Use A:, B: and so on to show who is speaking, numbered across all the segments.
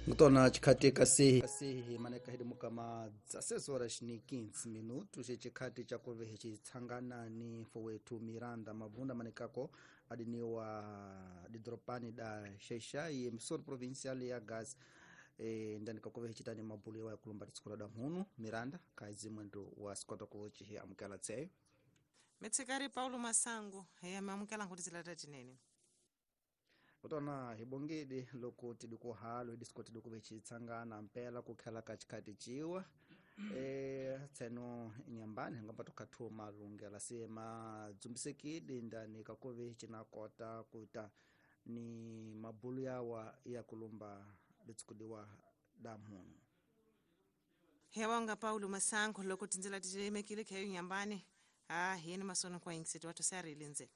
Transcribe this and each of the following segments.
A: Ngitona chikhati kasihi maneka hidimu kama 16 minutos chikhati chakuve hichitsanganani fowetu Miranda Mavunda manekako adiniwa didropani da Xai-Xai emissora provincial ya Gaza ndani kakuve hichitani mabuli ya kulumba tsikula da mhunu Miranda kazi mwendo wa skota kuchihi amkala tsayo
B: Metsikari Paulo Masango amamukela kuti zilata chinene
A: kutona hibongedi loko tiduko halo diskoti duko vechitsangana mpela kukhala kachikati chiwa tseno nyambani ngapato kathu malungela sema dzumbisekidi ndani kakove chinakota kuita ni mabulu yawa ya kulumba litsikudiwa damhunu
B: hewanga Paulo Masango loko tinzila tichemekile khayo nyambani yeni masono kwa ingisiti watu sari linze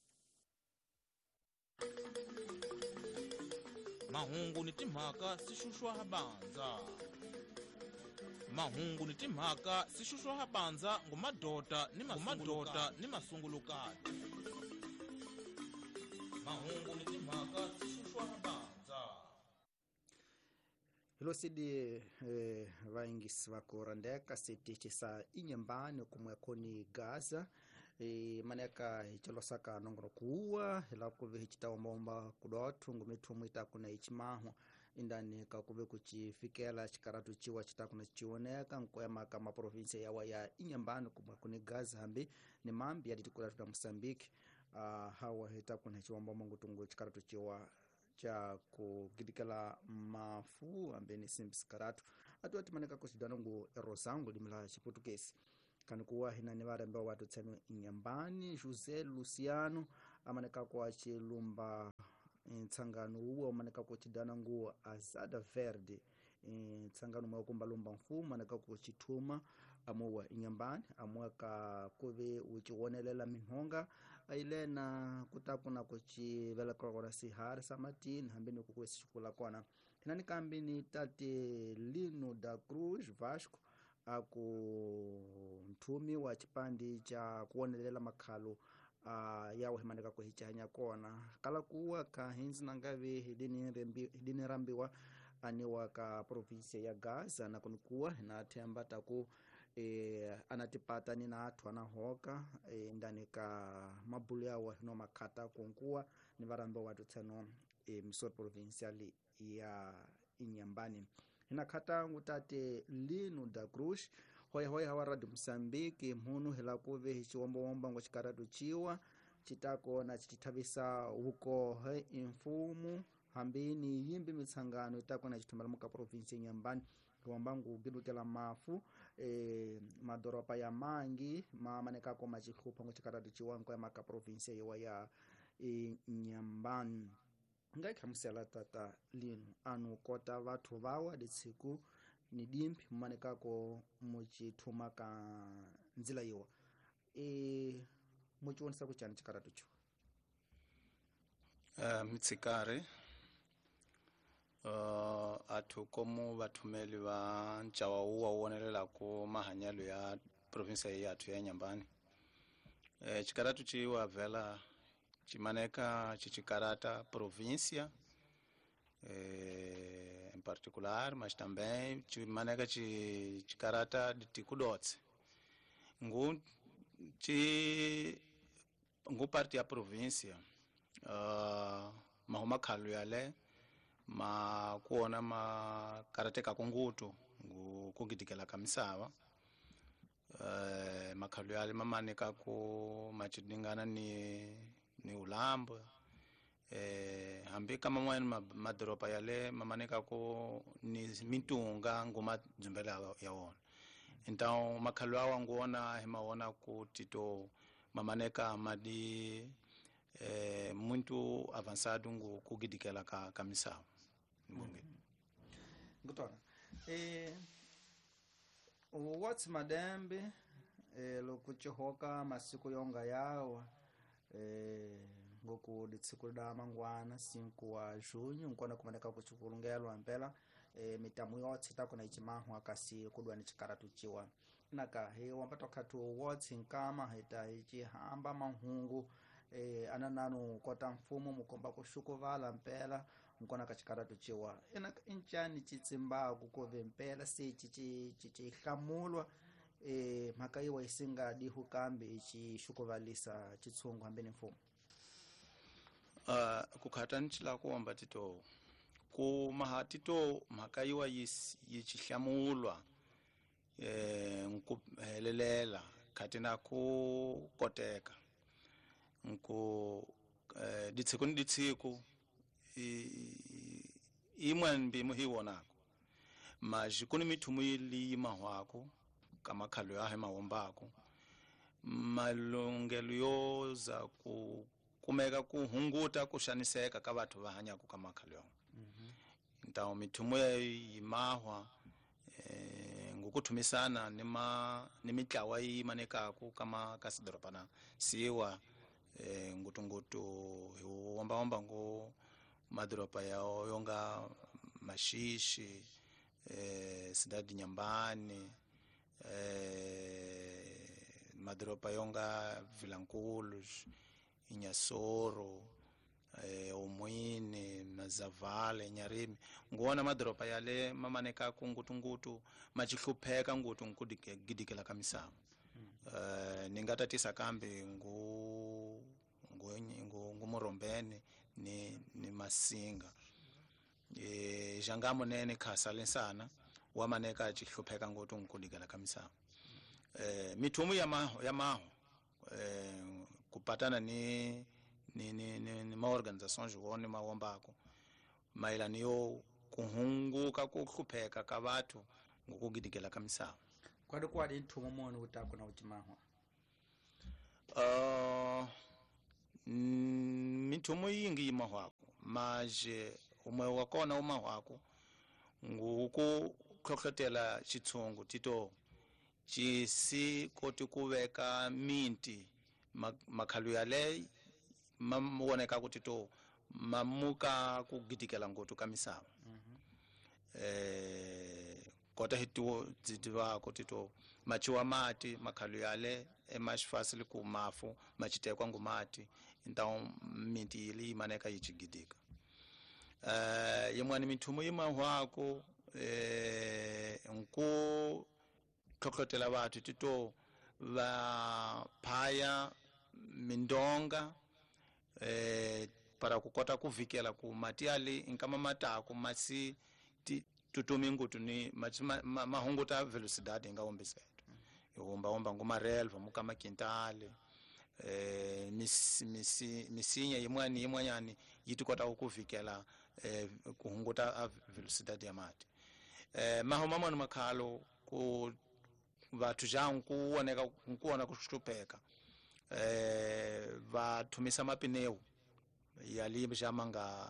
C: mahungu ni timhaka sishushwa habanza mahungu ni timhaka sishushwa habanza ngumadota ni masungulukati mahungu ni timhaka sishushwa habanza
A: hilo sidi vaingisi vakorandeka siti chisa inyambani kumwekoni Gaza maneka hichilosaka nongoro kuwa hila kuve hichitaomba kudotu ngumithumu itakuna ichimahu indani kakuve kuchifikela chikaratu chiwa chitakuna chioneka nkwema kama provinsia yawa ya inyambani kumwekoni Gaza hambi ni mambi yaditikula tuda Mosambiki hawa hitakuna chiomba mungutungu chikaratu chiwa cha kugidikala mafu ambe ni simsikaratu atu atimaneka kusidanongu erosangu limila chiputukesi kanikuwa hina nivara mbao watu tsenu inyambani Jose Luciano amaneka kwa chilumba tsangano uwa amaneka kwa chidanangu Azada Verde tsangano mwakumba lumba mfu amaneka kwa chituma amuwa inyambani amuwaka kuve uchiwonelela minhonga ailena kutakuna kuchivela kwa sihari samatini hambini kukuwe shukula kwana hinani kambini tate Lino da Cruz Vasco aku mtumi wa chipandi cha kuonelela makhalu yawo himaneka kwa hichanya kona kala kuwa kahinzi nangavi hidini rambiwa aniwa ka provinsia ya Gaza na kunikuwa hinatemba taku anatipata nina atu anahoka ndani ka mabulu yawo hino makata kunkuwa ni varambiwa watu tseno misor provinciali ya inyambani hinakata ngutate Lino da Cruz hoya hawa radio Msambiki mhunu hila kuve hichiwomba ngochikaratu chiwa chitako na chichitavisa huko infumu hambini yimbi mitsangano itako na chitumala muka provinsi nyambani kuwambangu gidukela mafu madoropa ya mangi mamanekako machihupa ngochikaratu chiwa nkwa maka provinsi yawa ya nyambani ngaikhamusela tata Lino anu kota vathu vawa ditsiku ni dimpi mmanekako muchithuma ka nzila iwa muchiwonesa kuchani chikaratu cho
D: mitsikari athu komu vathumeli va ncawa uwa uwonelela ku mahanyalo ya provinsia yathu ya Nyambani chikaratu chiwa vela chimaneka chichikarata província em particular, mas também chimaneka chikarata ditikudotse ngu parte ya província mahuma khalu yale ma kuona ma karateka kungutu ngu kugidikela kamisava makhalu yale mamaneka ku machidingana ni ulambo hambi kama mwana madropa yale mamaneka ko ni mitunga ngoma dzumbela yawona então makhalu awa nguona himaona ku tito mamaneka madi muito avançado ngu kugidikela kamisava mbonge
A: ngutona what's madambe lokuchihoka masiku yonga yawa ngoku ditsiku da mangwana 5 wa junho nkona kumaneka kuchikulungelo ampela mitamu yotsi takona ichimahu akasi kudwani chikaratu chiwa naka he wampato khatu wotsi nkama heta ichihamba mahungu anananu kota mfumo mukomba kushukuvala mpela nkona kachikaratu chiwa ena inchani chitsimbaku kove mpela se chihlamulwa mhaka iwa isingadihu kambe ichixukuvalisa chitsungu hambeni mfumo.
D: Kukhatanchila kuomba tito kumaha tito mhaka iwa yichihlamulwa nkupelelela khatina kukoteka ditsiku ni ditsiku imwe mbimu hiwonako maji kuni mithumu ili mahwako kama khalo yahe mawombako malungelo yoza kumeka kuhunguta kushaniseka ka vathu va hanyako kama khalo yaho. Ntawo mithumu yimahwa ngukuthumisana ni mitlawa yimanekaku kama kasidorobana siwa ngutungutu womba ngo madropa yao yonga Mashishi, Sidadi Nyambani, madropa yonga Vilankulu, Inyasoro, Umwini, Mazavale, Nyarimi. Nguona madropa yale mamaneka kungutungutu machihlupheka ngutu nkudikela kamisama. Ningatatisa kambi ngumurombeni ni Masinga. Jangamo nene khasalensana wamaneka chihlupheka ngutu nkudikela kamisama. Mithumu yamaho kupatana ni maorganização jivone mawombako mailani yo kuhunguka kuhlupheka ka vathu ngukugidikela kamisama.
A: Kwadi nthumu moni utako na uchimahwa?
D: Mithumu yingi yimahwako maje umwe wakona umahwako ngukuhlohlotela chitsungu tito chisi koti kuveka minti makhalu yale mamuoneka kuti to mamuka kugidikela ngutu kamisama. Kota hituo zidiwa kuti to machiwa mati makhalu yale emashifasili ku mafu machitekwa ngumati intawo minti ili maneka yichigidika. Yemwani mithumu yimahwako nku hlohlotela vathu tito va phaya mindonga para kukota kuvikela ku matiali inkama matako masi tutumi ngutu ni mahunguta velocidade inga ombiseto omba ngumarelva mukama kintale misinya yimwanyani yitikota ukuvikela kuhunguta velocidade ya mati. Mahomamoni makhalo ku vathu jangu kuona kuhlupheka vathumisa mapineu yali jamanga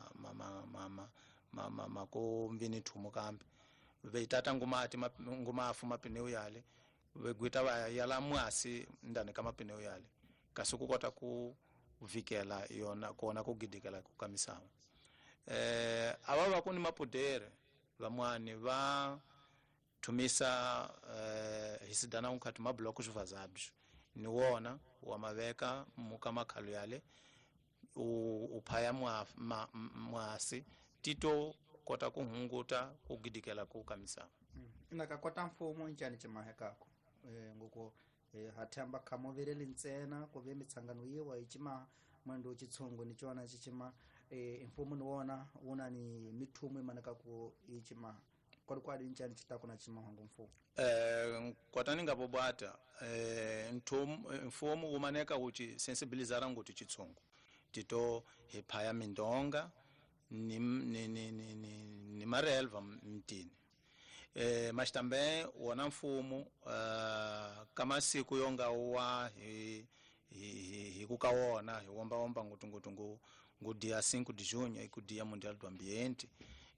D: mako mvini thumu kambi veitata ngumafu mapineu yale vegwita yala mwasi ndani kama mapineu yale kasuku kota kuvikela yona kuona kugidikela kukamisama. Ava vakuni mapodere vamwani va thumisa hisidana unkati mabloku jivazabju ni wona wamaveka muka makhalu yale uphaya mwasi tito kota kuhunguta kugidikela kukamisama.
A: Inakakota mfumo inchani chimahekako nguko hathamba khamovereli ntsena kuve mitsangano yiwa ichima mwendo chitsungu nichona chichima mfumo niwona una ni mithumu imaneka ku ichima kwadi inchani chitako na chima hangu mfumo.
D: Kota ningapobwata mfumo umaneka uchi sensibilizara ngutu chitsungu tito hiphaya mindonga ni marelva mtini. Mashitambe wona mfumo kama siku yonga uwa hikukawona hiwomba ngutu dia 5 de junho iku dia mundial do ambiente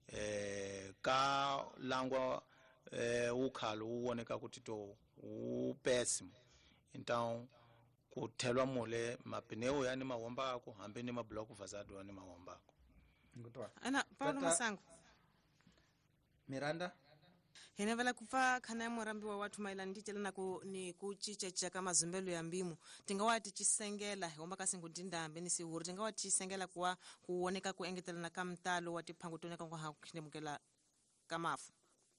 D: ka langwa ukhalo uwoneka kuti to upesimo então kuthelwa mule mapineu yani mawomba ako hambe ni mablock vazado yani mawomba ako
A: ngutwa
B: ana Paulo Masango
A: Miranda
B: hene vela kupfa khana ya murambi wa watu mailani tichelana ni kuchichecha kama zumbelo ya mbimu tingawati chisengela homba kasingu ndindambe ni sihuru tingawati chisengela kuwa kuoneka kuengetelana kamtalo wati phangu toneka kwa hakukhindemukela kamafu.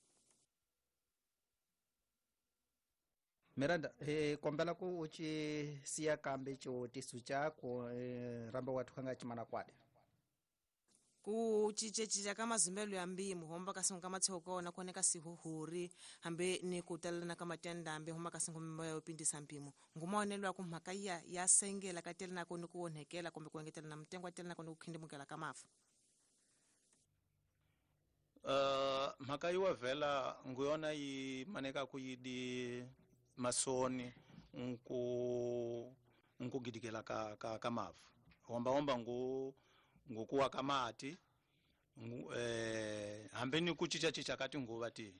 A: Miranda kombela ku uchi siya kambe cho tisu chako ramba watu khanga chimana kwade
B: kuchichecha kama zumbelo ya mbimu homba kasingu kama tsokona kuoneka sihuhuri hambe ni kutalana kama tendambe homba kasingu mimba ya upindisa mbimu ngumaonelwa kumhaka ya sengela katelana ko ni kuonekela kumbe kuengetelana mtengwa telana ko ni kukhindemukela kamafu.
D: Mhaka yiwa vela nguyona yi maneka kuyidi masoni nkugidikela ka mafu homba ngukuwa kamati hambeni kuchicha kati nguva ti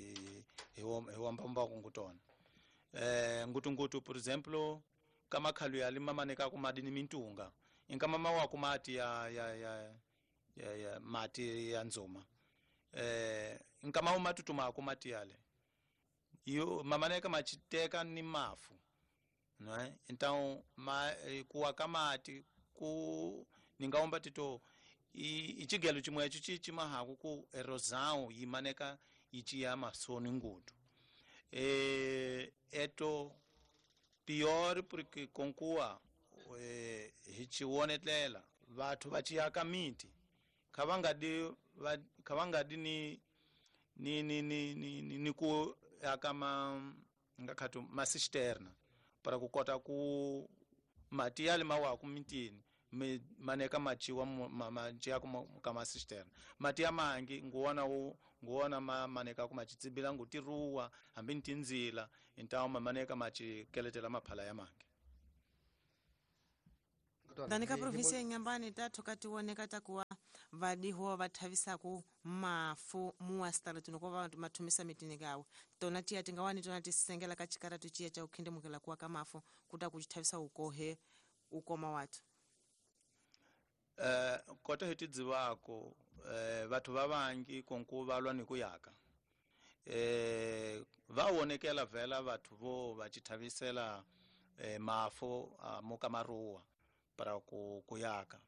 D: homba ngutona ngutu por exemplo kama khalu yali mamaneka kumadini mintunga inka mama wa kumati ya mati ya nzoma nkama umatutuma kumati yale yo mamaneka machiteka ni mafu né então kuwa kamati ku ningaomba tito ichigelo chimwe chimahaku ku erosão yimaneka ichiya masoni ngutu eto pior porque konkuwa hichiwonetlela vathu vachiyaka miti khavangadi ni ku akama ngakhatu masisterna para kukota ku matiyali mawaku mitini maneka machiwa machiya kama cisterna matiya mangi nguona maneka ku machitsibila ngutiruwa hambi ntinzila intawo maneka machikeletela maphala ya mangi
B: danika provinsi ya Nyambani tatu kati woneka takuwa vadiho vathavisaku mafu muwastala tunokuwa matumisa mitini gawe tonati atingawani tonati sengela kachikara tuchia cha ukhindemukela kuwa kamafu kuta kuchithavisa ukohe ukoma watu.
D: Kota hitidziwako vathu vavangi konku valwa ni kuyaka vawonekela vela vathu vo vachithavisela mafu mukamaruwa para kuyaka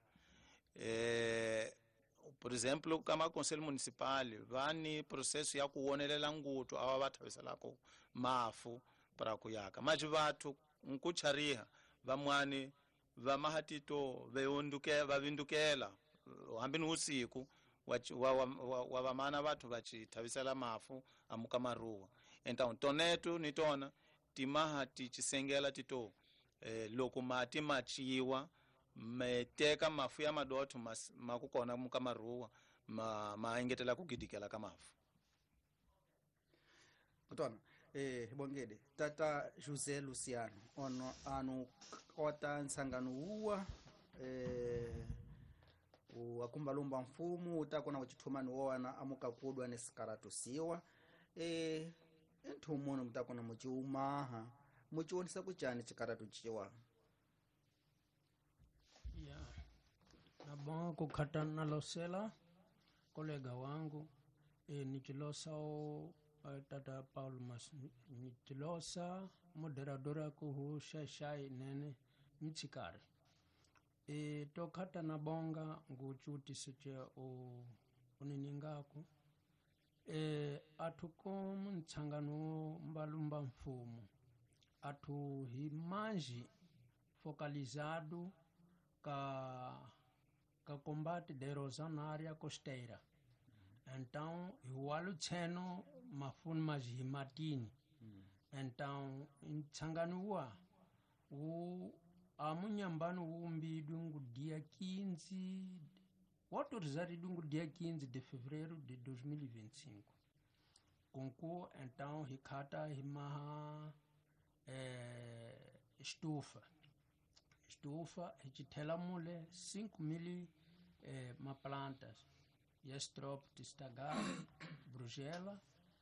D: por exemplo kama conselho municipal vani processo ya kuwonelela ngutu ava vathaviselako mafu para kuyaka maji vathu nkuchariha vamwani vamahatito vavindukela hambi ni usiku wavamana vathu vachithavisela mafu amukamaruwa então tonetu nitona timaha tichisengela tito loko mati machiwa meteka mafu ya madoto makukona mukamaruwa maengetela kugidikela kamafu
A: kutona bongede tata José Luciano ono anu kota nsangano uwa wakumbalumba mfumu utakona uchithumani wowana amukakudwa nesikaratusiwa entumuno mutakona muchiumaha muchionisa kuchani chikaratu chiwa
E: na bom kukhata nalosela kolega wangu nichilosa tata Paulo Mas nichilosa moderadora kuhu shashai nene michikari tokhata na bonga nguchuti siche uniningaku athuko mtsangano mbalumba mfumu athu himanji focalizado ka combate da erosão na área costeira. Então, o aluceno mafun maji matini. Então, Tsanganua, o amunyambano umbidu dia 15, autorizado dia 15 de fevereiro de 2025. Conco, então, hikata himaha estufa, hitela mule 5.000 plantas, Yestrop, Tistagar, Brugela,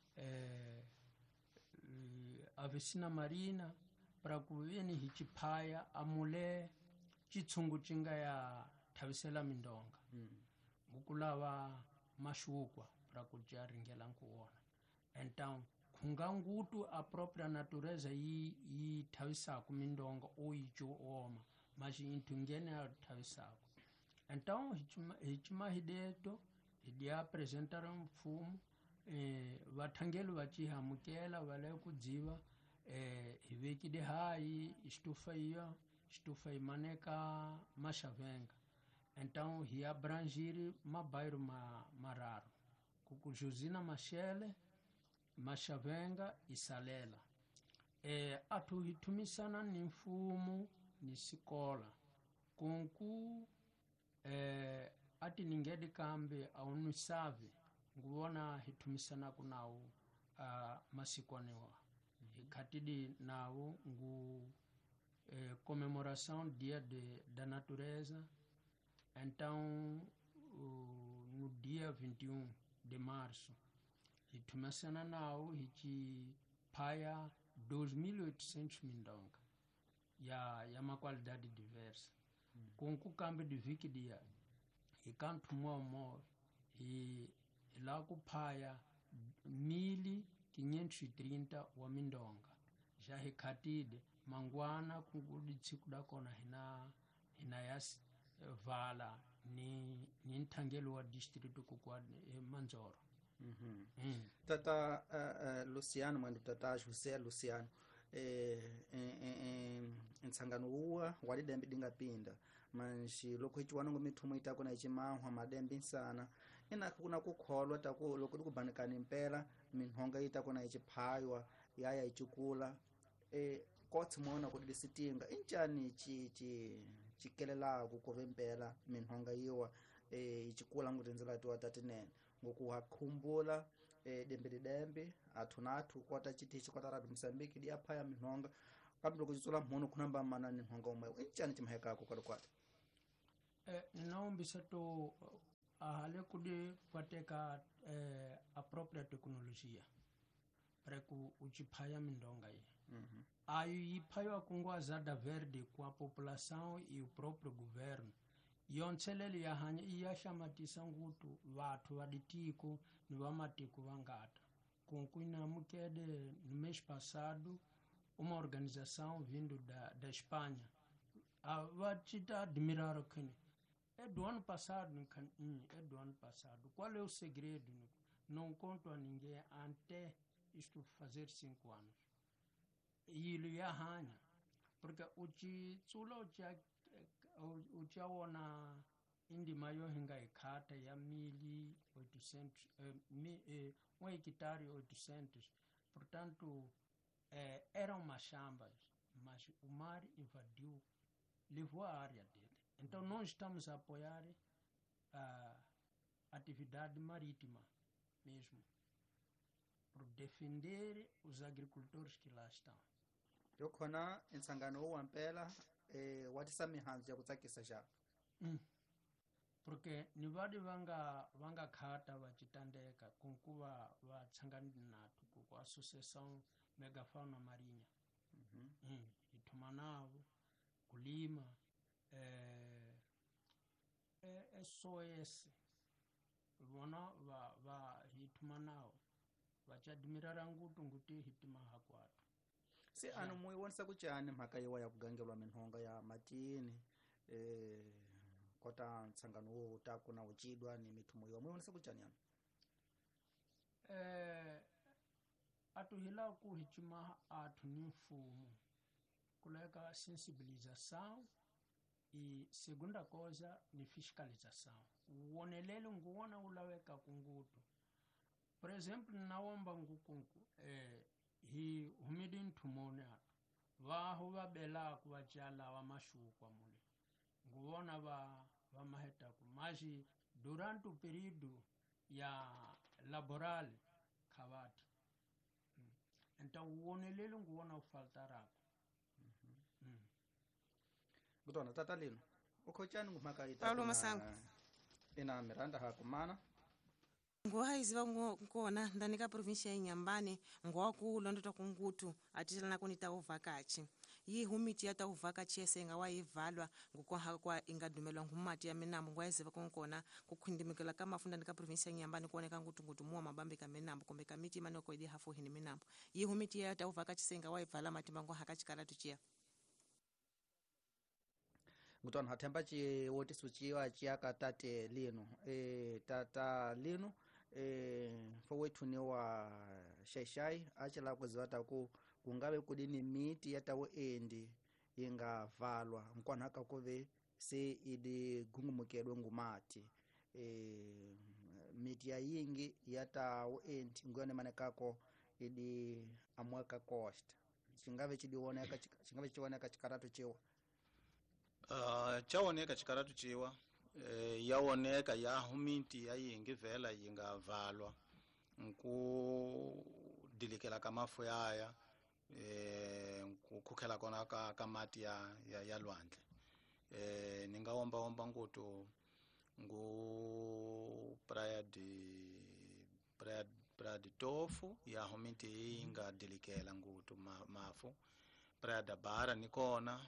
E: a vecina marina, para kuweni hitipaya, a mule, chitsungu chinga ya tavisela mindonga. Mukulawa mashukwa, para kujaringela nkuona. Então kunga nguto a própria natureza yi thawisako mindonga ou ijo oma mas intungene a thawisako. Então hichimahideto hidi apresentaram mfumo vathangeli vachihamukela vale kudziva hivekide hai estufa imaneka Maxavenga. Então hi abrangir mabairro mararo kuku Josina Machele, Maxavenga e Salela. Atu hitumisana ni mfumo ni sikola kunku ati ningedi kambe au nusave nguona hitumisana kunao masikwanewa hikatidi nao ngu comemoração dia da natureza. Então no dia 21 de março hitumisana nao hichi paya 2.800 mindonga ya uma qualidade diversa. Com o câmbio de Wikidia e canto mo e lá com paia 1.530 wa mindonga já recatide mangwana com o ditsiku da kona hina yas vala ni ntangelo wa distrito kwa Manzoro.
A: Tata Luciano mwandu tata José Luciano nsangano uwa walidembe dingapinda manji loko hichi wanongo mithumo itako na ichimahwa madembe nsana ina kuna kukholwa tako loko dikubanikana impela minhonga itako na ichiphaywa yaya ichikula kotsi muona kuti lisitinga inchani chikelela kukove impela minhonga iwa ichikula ngutenzela tiwa tatinene ngokuhakhumbula dembe athunathu kota chitichi kota radu Msambiki dia phaya minhonga kabla kuchitsula mhono kunamba mana minhonga umwe inchani chimahekako kwalikwati.
E: Ninaombisa to ahale kude kwateka a própria tecnologia para ku uchiphaya mindonga aí. Aí iphaywa kungwa zada verde com a população e o próprio governo. Yontselele ya hanya iyashamatisa ngutu vatu vaditiko ni vamatiko vangata. Kunkuina mukede no mês passado uma organização vindo da Espanha vatita admiraram que é do ano passado, é do ano passado. Qual é o segredo? Não conto a ninguém até isto fazer 5 anos. E ele ia hanya porque o chitsula o chaona indi mayo hinga ikata ya 1.800 um hectare 800. Portanto eram machambas, mas o mar invadiu, levou a área dele. Então nós estamos a apoiar a atividade marítima mesmo, por defender os agricultores que lá estão.
A: Yokhona nsangano uwampela watisa mihanzi ya kutsakisa ja.
E: Porque nivadi vanga khata vachitandeka kunkuva vatsangani natu ku associação megafauna marinha. Itumanavo kulima SOS vona va hitumanao vachadmirara nguti hitima hakwatu.
A: Si anu muiwonisa kuchani mhaka iwa ya kugangelwa minhonga ya matini kota nsangano uwo utaku na uchidwa ni mithumo iwa muiwonisa kuchani anu?
E: Atuhila kuhichima atu ni mfumo kuleka sensibilização e segunda coisa ni fiscalização. Uonelele nguona ulaweka kungutu. Por exemplo, naomba ngukunku hi humidi nthumone atu vaho vabela kuwachala wa mashukwa mule nguona va mahetaku maji durante o período ya laboral khavati. Então uonelele nguona ufaltarako.
A: Kutona tata lino ukhochani ngumhaka ita
B: Paulo Masango
A: ina miranda hakumana
B: ngohaiziva nkona ndanika provincia ya Inhambane ngowakulo ndota kungutu atitalana kunita uvakachi yi humiti yata uvaka chese nga waivalwa ngokoha kwa ingadumelwa ngumati ya menambo ngwaizeva konkona kukhindimikela kama funda ndika province ya Nyambani kuoneka ngutungutu muwa mabambe ka menambo kombe kamiti manoko idi hafu hini menambo yi humiti yata uvaka chese nga waivala matimba ngo hakachikala tuchia
A: ngutona hathemba chi woti suchiwa chiaka tate lino tata lino fowethu ni wa sheshai achela kuziwata kungabe kudini miti yatawo endi ingavalwa nkwana haka kuve se idi gungumukedwe ngumati miti ya yingi yatawo endi nguyone manekako idi amweka costa chingabe chiwoneka chikaratu chiwa
D: chaoneka chikaratu chiwa yaoneka ya humiti ya yingi vela yingavalwa nkudilikela kamafu yaya kukhela kona kamati ya lwandle ningaomba ngutu ngu praia de tofu ya humiti ingadilikela ngutu mafu praia da bara nikona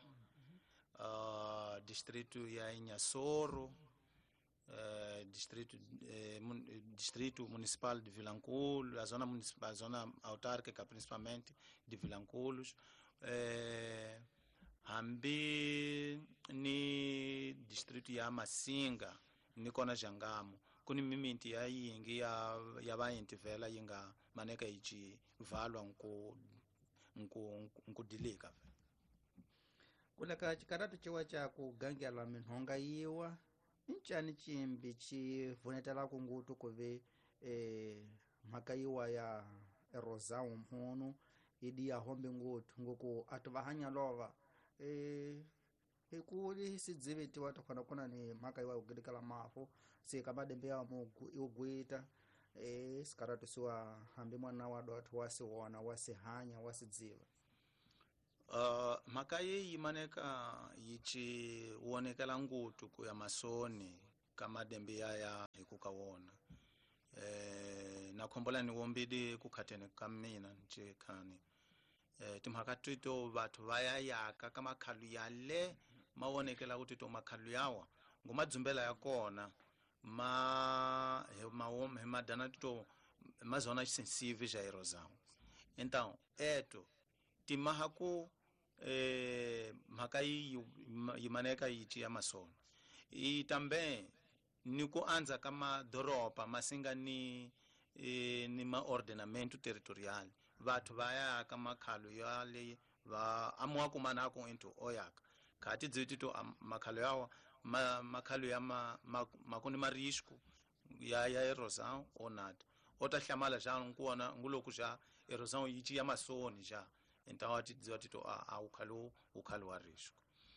D: distrito ya Inhasoro, distrito municipal de Vilanculo, a zona autárquica principalmente de Vilanculos, hambi ni distrito ya Masinga nikona Jangamo kuni mimiti ya yingi ya vainti vela yinga maneka ichi valwa nkudilika
A: kuleka chikaratu chiwa cha kugangela minhonga yiwa nchani chimbi chivunetela kungutu kuve mhaka yiwa ya erosão mhunu idi ya hombe ngutu nguku atuvahanya lova hikuli sidzivitiwa tokhana kuna ni mhaka yiwa kugilikala mafu sikamadembe ya ugwita sikaratu siwa hambi mwana wadu watu wasiwona wasihanya wasidziva
D: mhaka yeyi maneka yichi uonekela ngutu kuya masoni kama dembe yaya hikukawona nakhombola ni wombidi kukhatene kamina nchekani timhaka twito vathu vayayaka kama khalu yale maonekela kuti to makhalu yawa ngumadzumbela yakona madana twito mazona sensitive ja erosão então timahaku mhaka yimaneka yichi ya masono também niku anza kama doropa masinga ni maordenamento territorial vathu vaya kama khalu yale va amwaku manako into oyaka khati dzitito makhalu yawa makhalu ya makuni marisco ya erosão onata otahlamala ja nkuona nguloku ja erosão yichi ya masoni ja então atidziwa tito ukhalu wa risco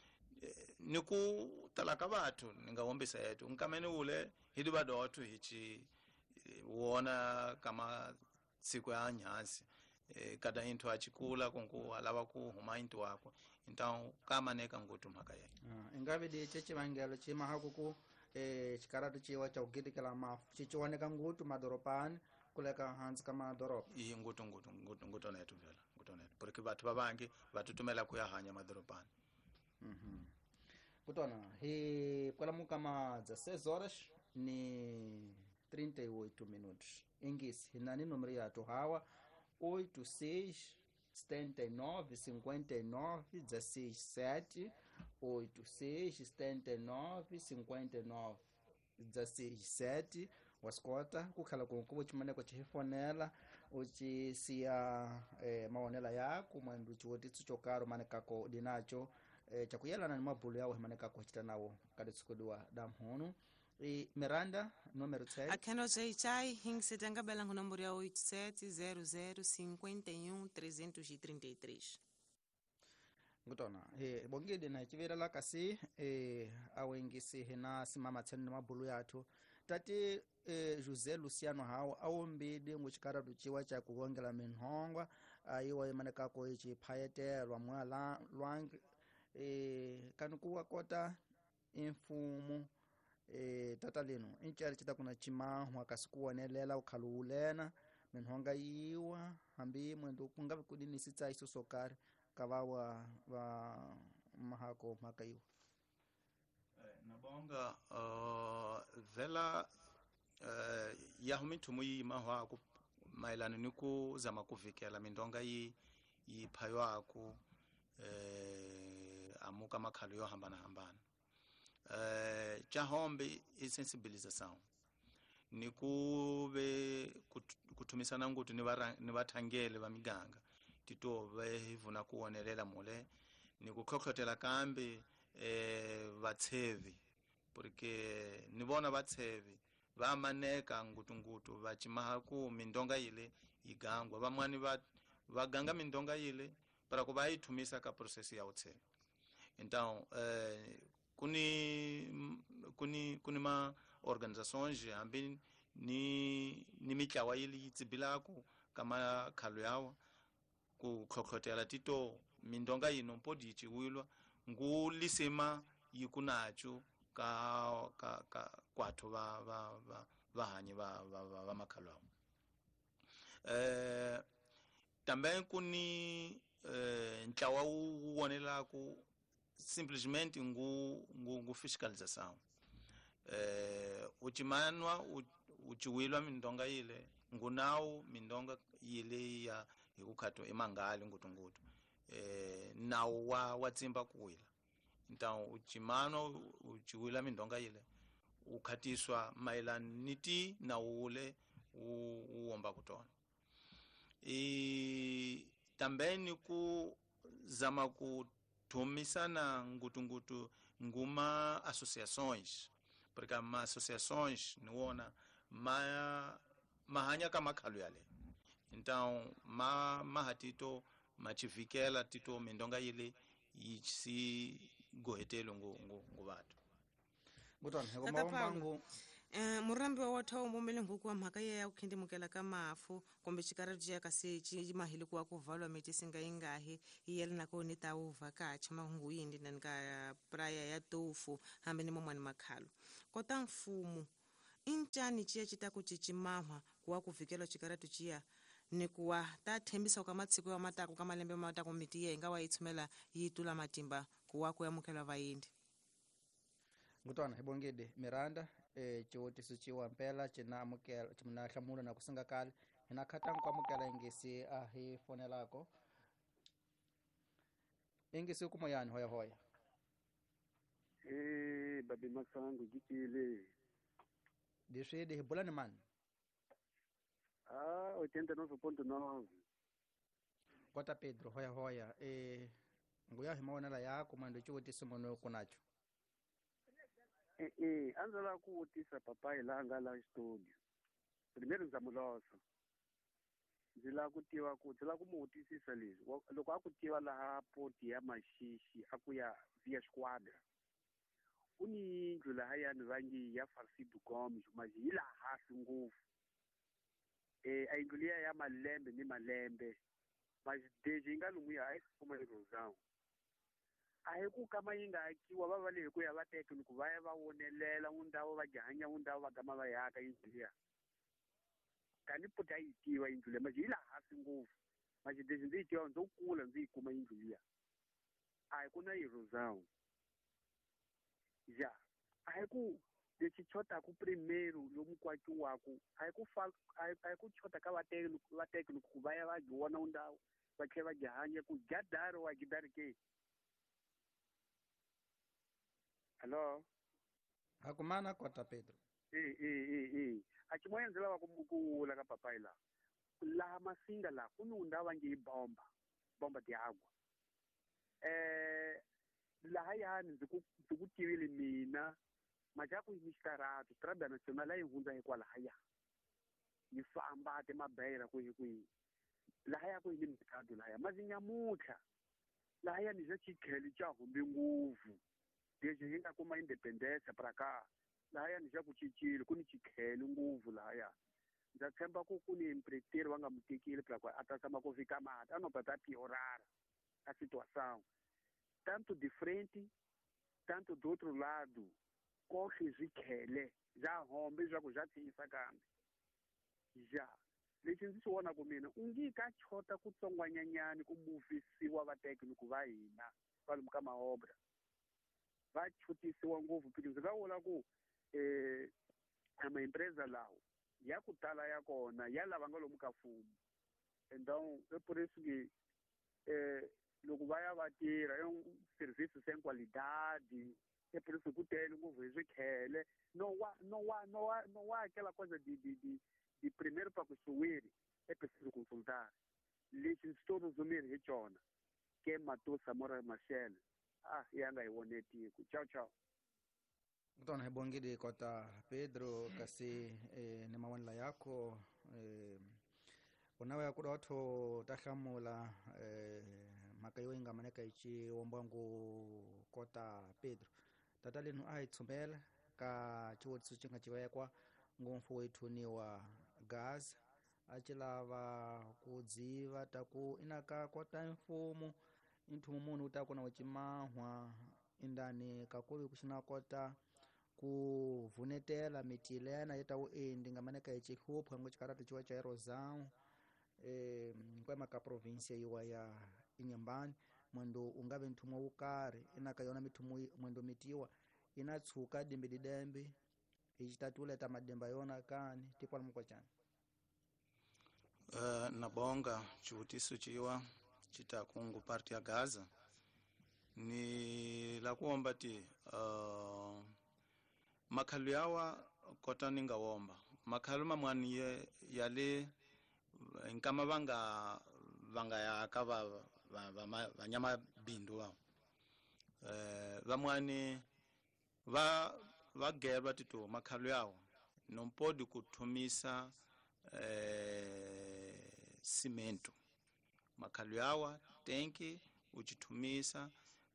D: niku talaka vathu ningawombisa yetu nkamene ule hidi vadothu hichi wona kama siku ya nyasi kada into achikula kunku alava kuhuma into wako então kamaneka ngutu mhaka ye
A: ingabe de chechivangelo chimahakuku chikaratu chiwa cha kugilikela mafu chichiwoneka ngutu madoropani kuleka hansi kama doropa
D: iyi ngutu netu vela porque vathu vavangi vatutumela kuyahanya madoropani
A: kutona hi kwalamu kama 16 horas ni 38 minutos ingisi hinani número yatu hawa 86 79 59 16 86 79 59 16 wasikota kukhala kunkubu chimaneko chihifonela uchisiya maonela yako mwendu chiwotitsu chokaro manekako dinacho chakuyelana ni mabulu yawo himanekako chita nawo kaditsikudiwa damhunu Miranda número 7
B: akheno chai hingisitanga belango nomboro ya 870051
A: ngutona bongide na chivirela kasi awengisi hina simama tseni mabulu yathu tati José Luciano hawo awombidi nguchikaratu chiwa cha kuwongela minhongwa ayiwa imanekako ichi phayetelwa mwala lwangi kanukuwa kota imfumu tata lino inchali chita kuna chimahwa kasikuwonelela ukhaluulena minhonga yiwa hambi mwendu kungavi kudini sitsa iso sokari kavawa va mahako makaiwa.
D: Nabonga vela yahumi tumuyi mahwa ku mailani niku zama kuvikela mindonga yi phaywaku amuka makhalu yo hambana chahombe i-sensibilisation nikube kuthumisana ngutu ni vathangeli va miganga tito vehivuna kuonelela mule nikukhokhotela kambe vatshevi porque ni vona vatshevi va maneka ngutungutu va cimaha ku mindonga yile igangwa van'wani va ganga mindonga yile para ku va yi thumisa ka process ya vutshevi. Então kuni ma organizações hambi ni mitlawa yile yi tsibilaku ka makhalu yawa ku khokhotela tito mindonga yino mpodi yi ciwilwa ngu lisema yikunacho ka kwathu va hanyi va makhalu awo. Também kuni ntlawa wu wonelaku simplesmente ngu fiscalização. Ucimanwa uciwilwa mindonga yile ngunawu mindonga yile ya hikukhato imangali ngutungutu nawu wa tsimba kuwila. Então ucimano uciwila mindonga yile ukhatiswa mailani niti na ule uomba kutona. Também niku zama kuthumisana ngutungutu nguma associações, porque ma associações niwona mahanya ka makhalu yale. Então mahatito machivikela tito mindonga yile yisi gohetelo ngu vatu.
A: Ngutwana hekomawambangu
B: murambi wa wotha umomele nguku wa mhaka ya ukhindimukela ka mafu kumbe chikaratu ya kasechi mahili kuwa kuvalwa meti singa ingahi iyeli nako nita uva kacha mahungu yindi nanika praya ya tofu hambe ni momwani makhalu kota mfumu inchani chiya chitaku chichimahwa kuwa kuvikela chikaratu chiya ni kuwa tathembisa ukamatsiku wa mataku kama lembe mataku miti ye ingawa itsumela yitula matimba kuwa kuyamukela vayindi.
A: Ngutwana hebongede Miranda chiwoti sichiwa mpela china hlamula na kusinga kale ina khatang kwamukela ingesi ahi fone lako ingesi kumoyani hoya
F: babi masangu gikile
A: dishede hebulani man
F: 89.9
A: kota Pedro hoya nguya himaonela yako mando chiwoti simono kunacho.
F: Anzala kuwutisa papai langa la studio. Primeiro nzamulosa. Nzila kumuwutisisa leswi. Loko a ku tiva laha poti ya Mashishi a ku ya via Squadra. Kuni yindlu lahayani vangi ya Farsidu Gomes, maji hi laha hansi ngopfu. A yindlu liya ya malembe ni malembe. Maji deji yi nga lumuya a yi kuma hi rozangu. Ahi ku kama yi nga akiwa va vale hi ku ya va tekniku va ya va wonelela undhawu va gihanya undhawu va gama va yaka yindlu liya kani poti a yi tiva yindlu liya maji yi laha hansi ngopfu maji leswi ndzi yi tiva ndzo kula ndzi yi kuma yindlu liya ahi ku na yirho zawu ja ahi ku lexi chotaku primeiro lomu kwakiwaku ahi ku chota ka vatekniku ku va ya va vona undhawu va tlhela va gihanya ku gadari wa gidari ke. Hello.
A: Hakumana kota Pedro.
F: Achimoya nzela wa kumukula ka papai la masinga la kununda wangi bomba diagwa. La hayani ndikutiwile mina majaku mistaratu strada nasionala yihunza hikwa la haya. Nifamba ate mabeira kuhi. La haya kuhi ni mkadu la haya. Mazinyamuka. La haya niza chikheli cha humbi nguvu. Desde hinga kuma independência para cá lahaya ni jakuchichile kuni chikhele nguvu lahaya ndatsemba ku kuni empreiteiro wanga mutekile para kwa atasama ku ficar mata anopata piorar a situação tanto de frente tanto do outro lado corre zikhele já rombe já ku já tisa kambe já lexi ndzi xi vona ku mina u ngi ka chota ku tsongwanyanyani ku muvisiwa vatekini va hina kwalomu ka maobra va chutisiwa ngopfu phiki ndzi nga vula ku amaempresa lawo ya ku tala ya kona ya lava nga lomu ka mfumo então epuresiki loko va ya va tirha services sem qualidade epuresiki ku tele ngopfu hi swikhele no wa aquela coisa de primeiro para kusuwiri epuresiki consultar lexi ndzi to resumir hi xona ke Matusa Mora Mashele ya nga hi vone tiko ciao
A: kutona hebongidi kota Pedro kasi ni mawonela yako unawe akuda watho tahlamula mhaka yo inga maneka ichi wombwangu kota Pedro tata lenu aitsumbela ka chiwotso chinga chivekwa ngomfu wethuniwa gas achilava kudziva taku inaka kota mfumo inthumu munhu utakona wachimahwa indani kakuvi kuxina kota kuvhunetela mitilena yeta uendi nga maneka ichihupha ngo chikaratu chiwa cha erozão kwema ka província iwa ya Inhambane mwendo ungave nthumu wukari inaka yona mithumu mwendo mitiwa inatsuka dimbe ichitatula ta mademba yona kani tipala mkochani
D: nabonga chivutiso chiwa chitakungu parti ya Gaza ni la kuomba ti makhalu yawa kota ninga womba makhalu mamwani yale nkama vanga yaka vanyama bindu wao vamwani va gerwa tito makhalu yawo nompodi kuthumisa cimento makhalu yawa tenki uchithumisa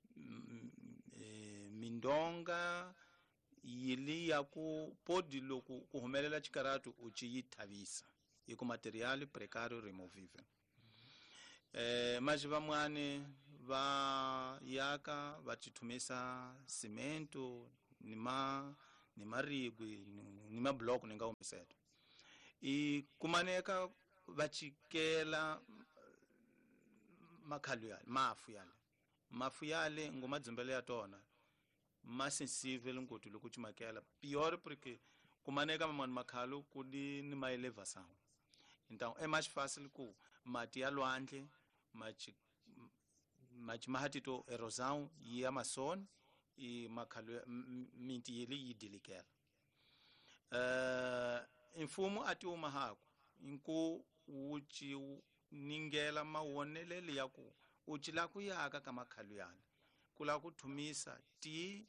D: mindonga yili ya ku podi loku kuhumelela chikaratu uchiyithavisa iku material precario removible maji vamwani va yaka vachithumisa cimento ni marigwi ni mablock ninga umiseto kumaneka vachikela makhalu yale mafu yale ngumadzumbele ya tona masensible nguti loko chimakela pior porque kumaneka mamani makhalu kudi ni maeleva sawo então é mais fácil ku mati ya lwandle mahatito erosão ya mason i makhalu minti yeli yidilikela mfumo ati umahako inku uchi ningela mawonelele yaku uchi la kuyaka ka makhalu yale kula kuthumisa ti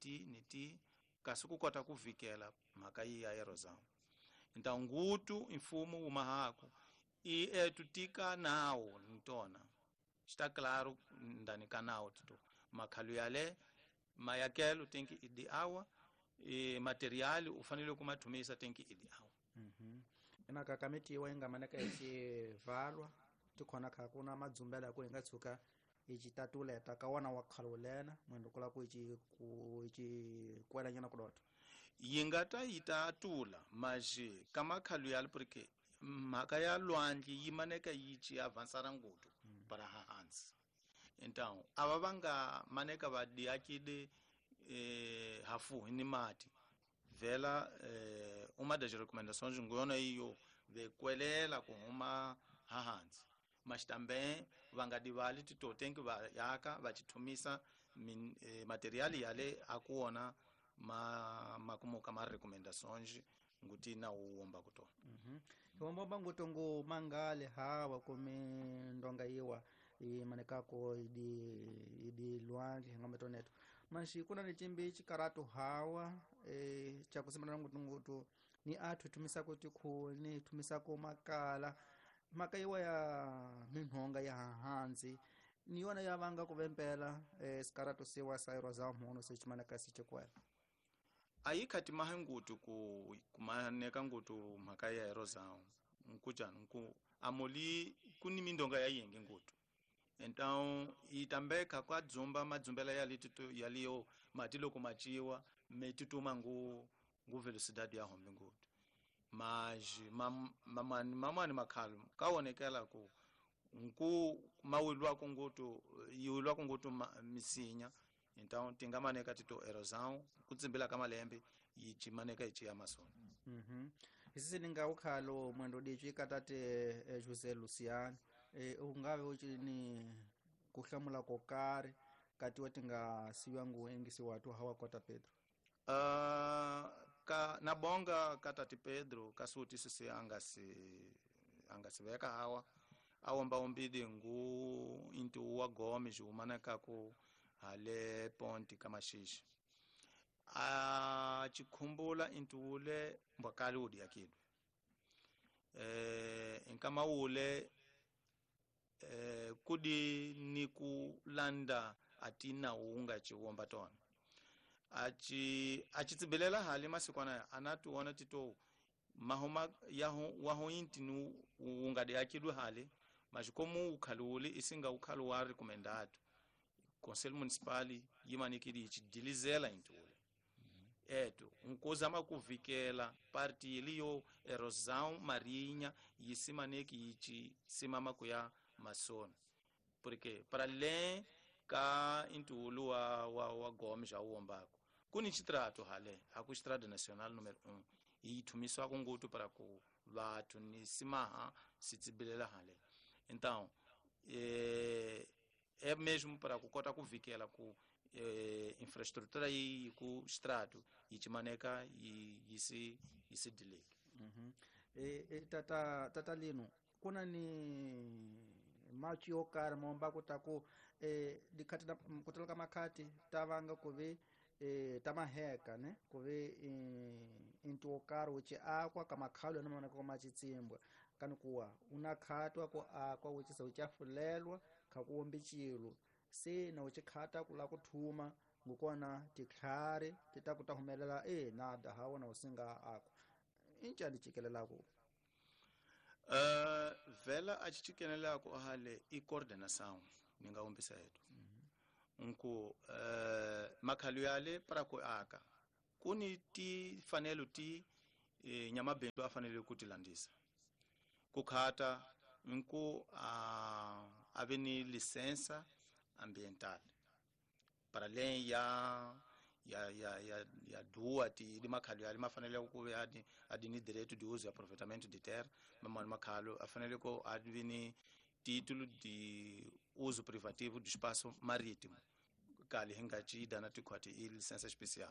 D: kasi kukota kuvikela mhaka ya erosão então ngutu mfumo umahako tutika nawo ntona está claro ndani kanao tito makhalu yale mayakelo tenki idi awa materiali ufanele kumathumisa tenki idi awa
A: inaka kamitiwa inga maneka ichivalwa tikhona khakuna madzumbela ku ingatsuka ichitatuleta kawana wakhalulena mwendo kula ku ichikwela nyana kudoto
D: yingata itatula maji kamakhalu yale porque mhaka ya lwandle yimaneka yichi avansara ngutu para hansi então ava vanga maneka vadiakide hafu ni mati vela uma das recomendações ngona iyo vekwelela kuhuma hansi mas também vangadivali tito tenki yaka vachithumisa materiali yale akuona makumuka ma recomendações nguti na uomba kuto
A: iwomba ngutongo mangale hawa kumi ndonga iwa manekako idi lwandle ngametoneto mashi kuna ni chimbi chikaratu hawa chakusimana ngutungutu ni athu tumisa kuti khuni tumisa ko makala mhaka iwa ya minhonga ya hansi ni yona yavanga kuvempela sikaratu siwa sairo za mhono sichimaneka sichikwela
D: ayikhathi mahengutu kumaneka ngutu mhaka ya erosão nkujani amoli kuni mindonga ya yenge ngutu então itambeka kwa dzumba madzumbela yaliyo matilo kumachiwa metituma ngu velocidade ya hombe ngutu mas mamani makhalo kaonekela ku nku mawilwa kungutu yiwilwa kungutu misinya então tingamaneka tito erosão kutsimbila ka malembe yichimaneka ichi ya masona.
A: Isisi ninga ukhalo mwendo dichi katate José Luciano ungabe uchini kuhlamula kokari kati watinga siwangu engisi watu hawa kota Pedro.
D: Ka nabonga katati Pedro kasuti sisi angasiveka hawa awomba umbidi ngu intu wa Gome jumaneka ku hale ponti kamashishi chikhumbula intu ule mbwakali udi yakidwe inkama ule kudi ni kulanda atina uunga chiwomba tona achitsibelela hali masikwana anatuona tito mahoma waho intinu ungade yakidwe hali majikomu ukhaluli isinga ukhalu wa rekomendado Conselho Municipal yimanikidi ichidilizela intule eto nkuzama kuvikela parti iliyo erosão marinha yisimaneki ichi simama kuya masona porque para além ka intulu wa Gome já uombako kuni chitrato hale haku estrada nacional número 1 itumiswa kungutu para ku vatu ni simaha sitsibilela hale então é mesmo para kukota kuvikela ku infraestrutura e ku estrado ichimaneka yisi delay.
A: Tata Lino kuna ni machi okara momba kutaku dikati kutoloka makati tavanga kuve tamaheka ne kuve intu okara uchi akwa kama khalo na mwana kwa machitsimbwa kanikuwa unakhatwa ko akwa uchi sa uchafulelwa khakuombi chilo se na uchikhata kula kuthuma ngukona tikhare titakutahumelela nada hawo na usinga akho injani chikelela ku
D: vela achichikelela ku hale I coordenação ninga umbisa yetu nku makhalu yale para ku aka kuni ti fanelo ti nyamabendo afanele kutilandisa kukhata nku aveni licença ambiental para além ya dua ti de makhalu yale mafanele ku adini direito de uso e aproveitamento de terra mamano makhalu afanele ko advini título de uso privativo do espaço marítimo kali hingachi dana tikwati licença especial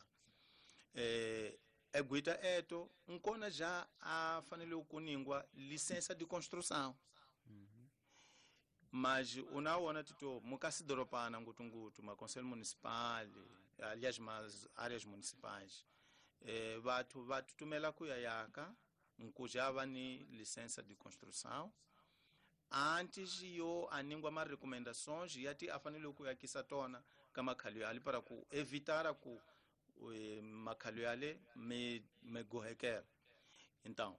D: guita eto nkona já afanele kuningwa licença de construção mas unaona tito mukasi doropana ngutungutu ma conselho municipal aliás mas áreas municipais vatu tumela kuya yaka nkujava ni licença de construção antes yo aningwa ma recomendações yati afanele kuyakisa tona kama makhalu yale para ku evitar ku makhalu yale me gohekera então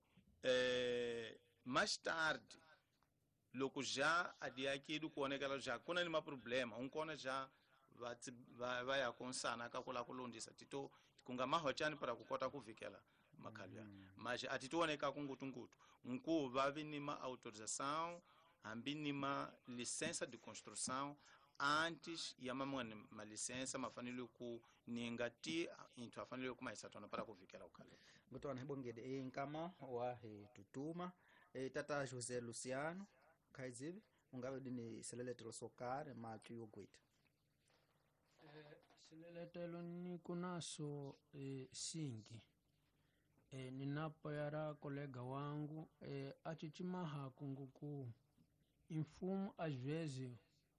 D: mais tarde loko já adiakidu kuonekela já kuna ni maproblema unkona já vai akonsana kakula kulondisa tito kunga mahochani para kukota kuvikela makhalu yale mas atituoneka kungutungutu nku vavi nima autorização ambi nima licença de construção antes ya mamwana ma licença mafanele ku ningati into afanele ku maisatona para kuvikela ukale
A: ngutona hebongede inkama wa tutuma tata José Luciano kaizivi ungabe dini seleletelo sokare machu yogwita
E: seleletelo ni kunaso singi ninapo yara kolega wangu achichimaha kunguku infumo às vezes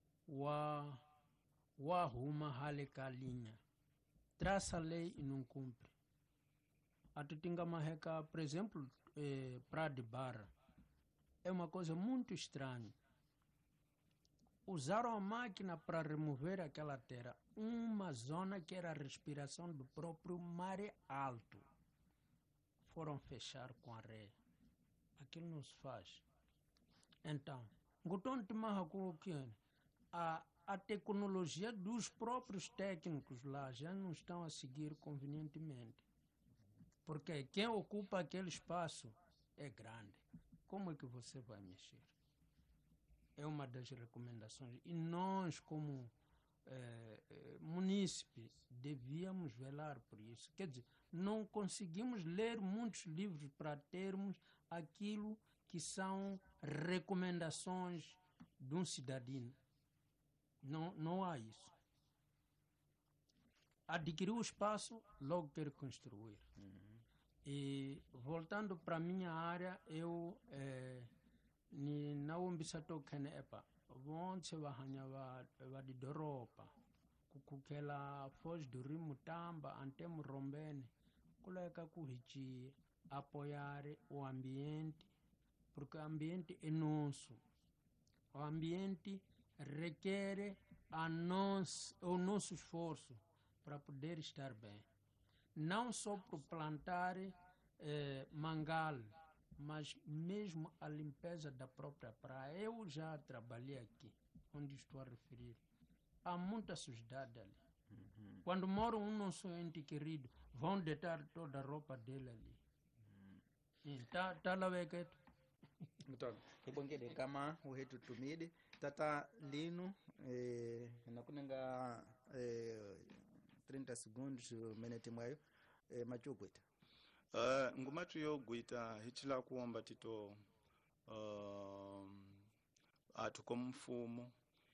E: wa huma hale kalinha traça a lei e não cumpre atutinga maheka por exemplo Praia de Barra é uma coisa muito estranha. Usaram a máquina para remover aquela terra, uma zona que era a respiração do próprio mar alto. Foram fechar com areia. Aquilo não se faz. Então, a tecnologia dos próprios técnicos lá já não estão a seguir convenientemente. Porque quem ocupa aquele espaço é grande. Como é que você vai mexer? É uma das recomendações. E nós, como munícipe, devíamos velar por isso. Quer dizer, não conseguimos ler muitos livros para termos aquilo que são recomendações de um cidadão. Não há isso. Adquiriu o espaço, logo quer construir. E voltando para a minha área, eu não bisato kene epa vonse va di doropa kukela foz do rio Mutamba ante Murombene kuleka kuhichi apoiare o ambiente, porque o ambiente é nosso. O ambiente requer o nosso esforço para poder estar bem. Não só para plantar mangal, mas mesmo a limpeza da própria praia. Eu já trabalhei aqui, onde estou a referir. Há muita sujidade ali. Quando mora um nosso ente querido, vão deitar toda a roupa dele ali. Tá lá veketo.
A: Então, ibongede kama uhetu tumide tata lino nakunenga 30 segundos minute mwayo machukwita
D: ngumatu yo gwita hichila kuomba tito atuko mfumo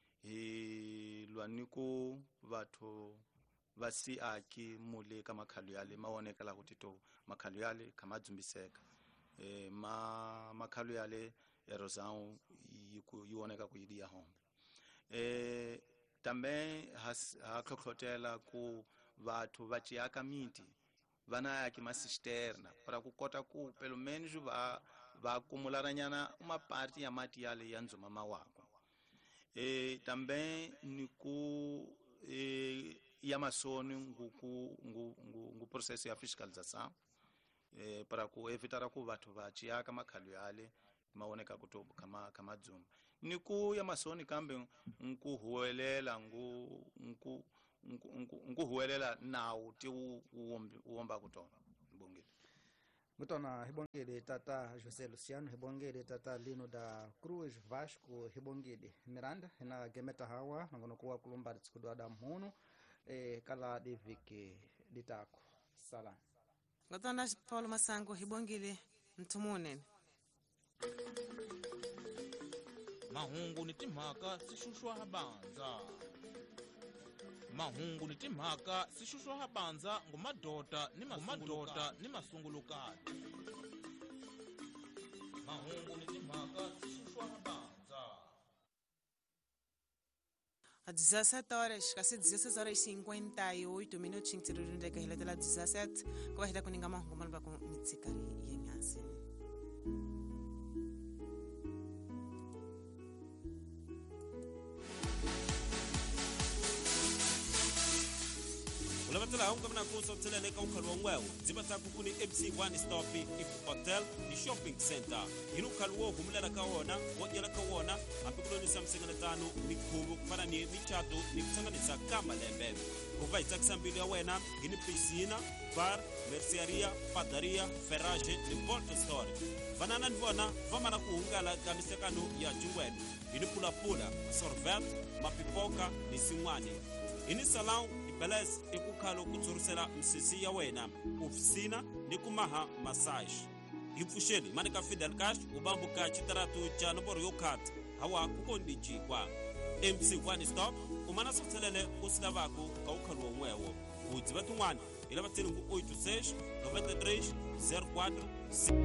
D: lwaniku vatu vasi aki mule kama makhalu yale maonekala kuti to makhalu yale kama dzumbiseka makhalu yale erosão yuoneka kuidia hombe também haklokotela ku vatu vachiaka miti vana yaki masisterna para kukota ku pelo menos va acumularanyana uma parte ya mati yale ya nzuma mawako também niku ya masoni ngu processo ya fiscalização para ku evitar ku vatu vachiaka makhalu yale maoneka kutobo kama dzumba niku ya masoni kambe nkuhuelela nkuhuelela nawo ti uomba kutona ibongile
A: Mutona hibongede tata José Luciano, hibongede tata Lino da Cruz Vasco, hibongede Miranda na gemeta hawa ngonokuwa kulumba tsikudwa da mhuno kala devike ditako sala
B: Ngotona Paulo Masango hibongile mtumunene
C: mahungu ni timhaka sishushwa habanza mahungu ni timhaka sishushwa habanza ngumadota ni masungulukati mahungu ni timhaka sishushwa habanza
B: a 17 horas, casi 16 horas e 58 minutos, ntirurunde ka hilatela 17 kwa hita kuninga mahungu malba ku mitsikari yenyasi
G: ulavatela haunga mna kusa utselele ka ukhalwa ngwewo zibata kukuni MC One Stop Hotel ni shopping center inu khalwo humlela ka wona wonyela ka wona apikuloni samsengana tano mikhubu kufana ni michato ni kutsanganisa kamba lembe kuva itsakisa mbili ya wena ini piscina bar merceria padaria ferrage ni bolt store vanana ndivona vamana kuhungala ka misekano ya jingwenu ini pula sorvet mapipoka ni sinwani ini salon Beles ikukhalo kutsurisela msisi ya wena ofisina ni kumaha massage ipfusheni manika Fidel Cash ubambuka chitaratu cha nomboro yokhati hawa kukondichi kwa MC One Stop umana sothelele usilavako ka ukhalwa ngwewo udziva tin'wana ila vatselingu 86 93 04